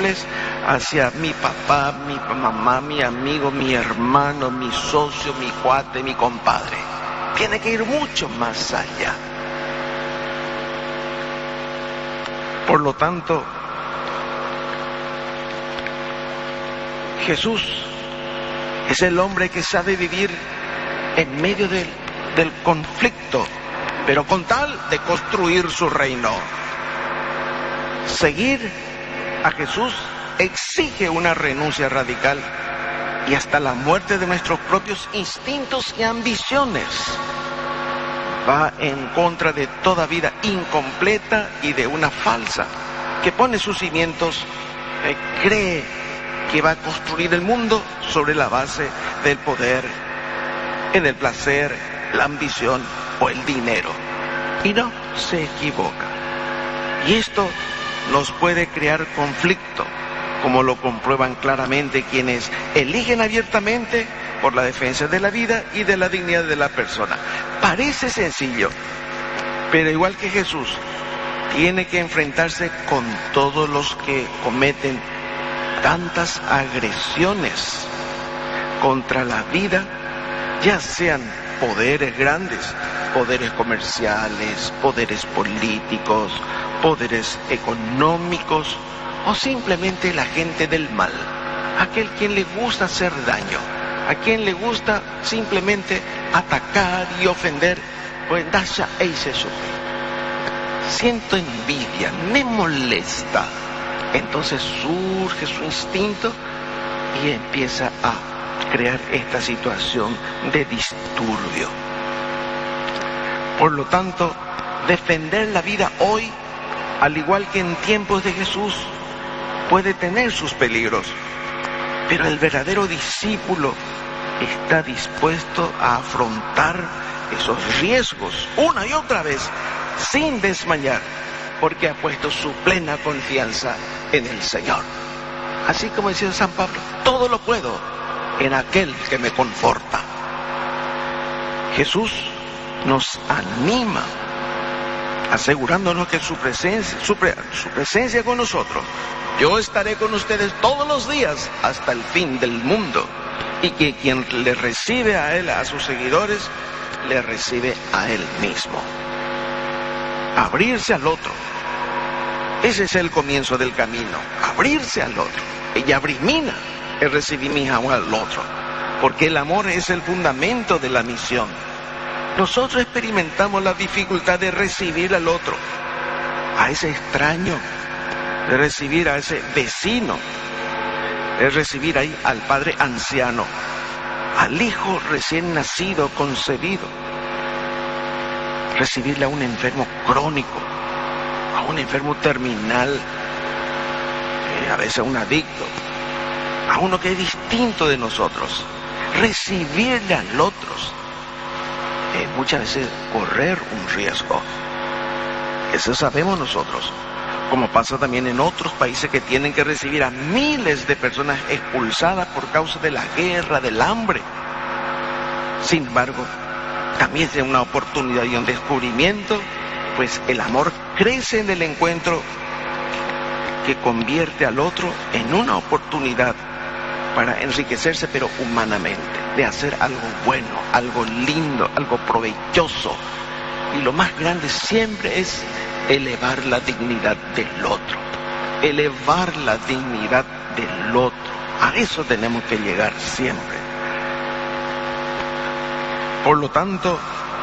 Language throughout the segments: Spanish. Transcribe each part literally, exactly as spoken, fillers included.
simples hacia mi papá, mi mamá, mi amigo, mi hermano, mi socio, mi cuate, mi compadre. Tiene que ir mucho más allá. Por lo tanto, Jesús es el hombre que sabe vivir en medio del, del conflicto, pero con tal de construir su reino. Seguir a Jesús exige una renuncia radical y hasta la muerte de nuestros propios instintos y ambiciones. Va en contra de toda vida incompleta y de una falsa, que pone sus cimientos, eh, cree que va a construir el mundo sobre la base del poder, en el placer, la ambición o el dinero. Y no, se equivoca. Y esto nos puede crear conflicto, como lo comprueban claramente quienes eligen abiertamente por la defensa de la vida y de la dignidad de la persona. Parece sencillo, pero igual que Jesús, tiene que enfrentarse con todos los que cometen tantas agresiones contra la vida, ya sean poderes grandes, poderes comerciales, poderes políticos, poderes económicos, o simplemente la gente del mal, aquel quien le gusta hacer daño, a quien le gusta simplemente atacar y ofender, pues dasha eise sufre. Siento envidia, me molesta. Entonces surge su instinto y empieza a crear esta situación de disturbio. Por lo tanto, defender la vida hoy, al igual que en tiempos de Jesús, puede tener sus peligros, pero el verdadero discípulo está dispuesto a afrontar esos riesgos una y otra vez sin desmayar, porque ha puesto su plena confianza en el Señor. Así como decía San Pablo, todo lo puedo en aquel que me conforta. Jesús nos anima, asegurándonos que su presencia, su, pre, su presencia con nosotros, yo estaré con ustedes todos los días hasta el fin del mundo, y que quien le recibe a él, a sus seguidores, le recibe a él mismo. Abrirse al otro, ese es el comienzo del camino, abrirse al otro. Ella abrimina el recibimiento al otro, porque el amor es el fundamento de la misión. Nosotros experimentamos la dificultad de recibir al otro, a ese extraño, de recibir a ese vecino, de recibir ahí al padre anciano, al hijo recién nacido, concebido, recibirle a un enfermo crónico, a un enfermo terminal, eh, a veces a un adicto, a uno que es distinto de nosotros, recibirle al otro. Eh, muchas veces correr un riesgo. Eso sabemos nosotros. Como pasa también en otros países que tienen que recibir a miles de personas expulsadas por causa de la guerra, del hambre. Sin embargo, también es una oportunidad y un descubrimiento, pues el amor crece en el encuentro que convierte al otro en una oportunidad para enriquecerse, pero humanamente, de hacer algo bueno, algo lindo, algo provechoso. Y lo más grande siempre es elevar la dignidad del otro, elevar la dignidad del otro. A eso tenemos que llegar siempre. Por lo tanto,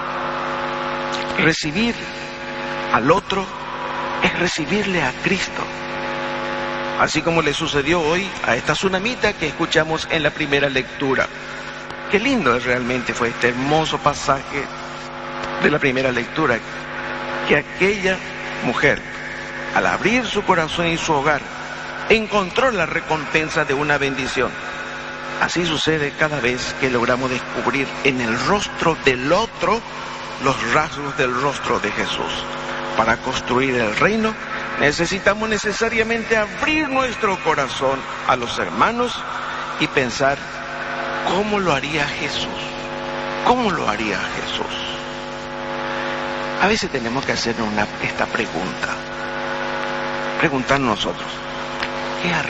recibir al otro es recibirle a Cristo. Así como le sucedió hoy a esta tsunamita que escuchamos en la primera lectura. Qué lindo realmente fue este hermoso pasaje de la primera lectura, que aquella mujer, al abrir su corazón y su hogar, encontró la recompensa de una bendición. Así sucede cada vez que logramos descubrir en el rostro del otro los rasgos del rostro de Jesús. Para construir el reino necesitamos necesariamente abrir nuestro corazón a los hermanos y pensar cómo lo haría Jesús. ¿Cómo lo haría Jesús? A veces tenemos que hacer una, esta pregunta. Preguntar nosotros, ¿qué